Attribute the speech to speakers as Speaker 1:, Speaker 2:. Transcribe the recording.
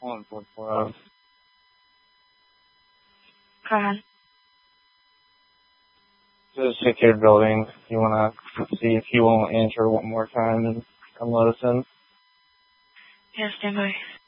Speaker 1: 1440.
Speaker 2: Go ahead.
Speaker 1: To a secure building. You want to see if he won't enter one more time and come let us in?
Speaker 2: Yeah, stand by.